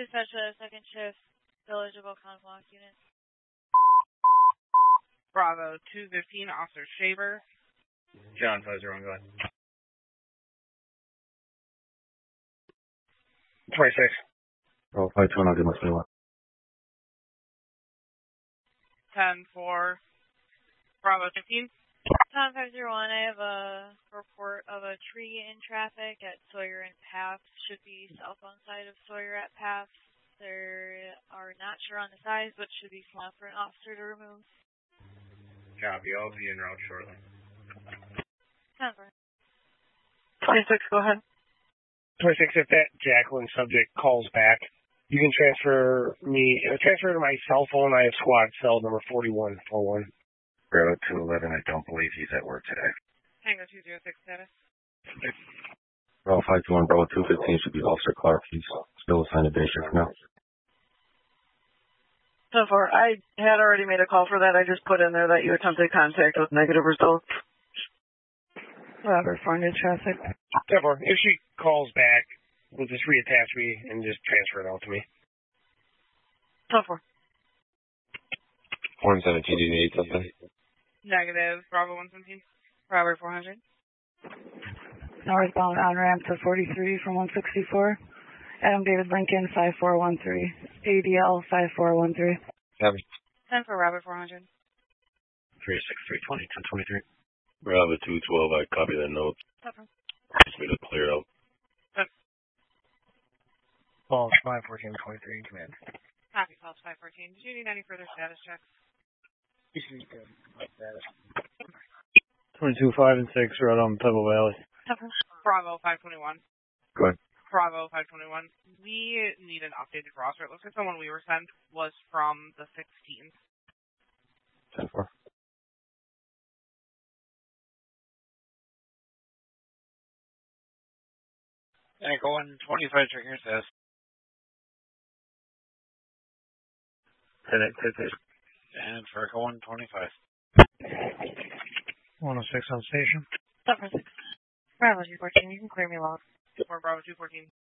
Dispatch a second shift, Village of Oak Block unit. Bravo 215, Officer Shaver. John 501, go ahead. 26. Oh, 521, I'll give my 21. 10-4, Bravo 15. Tom 501, I have a report of a tree in traffic at Sawyer and Paths. Should be southbound side of Sawyer at Paths. They are not sure on the size, but should be small for an officer to remove. Copy, I'll be en route shortly. 10-4. 26, go ahead. 26, if that Jacqueline subject calls back, you can transfer to my cell phone. I have squad cell number 4141. Bravo 211, I don't believe he's at work today. Tango 206 status. Bravo 521, Bravo 215 should be Officer Clark. He's still assigned to day shift now. 10-4, I had already made a call for that. I just put in there that you attempted contact with negative results. Robert 400 traffic. 10-4, if she calls back, we'll just reattach me and just transfer it out to me. 10-4. 117, do you need something? Negative, Bravo 117. Robert 400. Northbound on-ramp to 43 from 164. Adam David Lincoln, 5413. ADL 5413. 10 for Robert 400. 36320, 1023. Bravo 212, I copy that note. Okay. Just need to clear out. Falls 51423 in command. Copy, Falls 514. Did you need any further status checks? You should be good. Status. 22, 5, and 6 right on Pebble Valley. Okay. Bravo 521. Go ahead. Bravo 521. We need an updated roster. It looks like the one we were sent was from the 16th. 10-4. Tango 125, check your status. And Farco 125. 106 on station. 7-6. Bravo 214, you can clear me log. Or Bravo 214.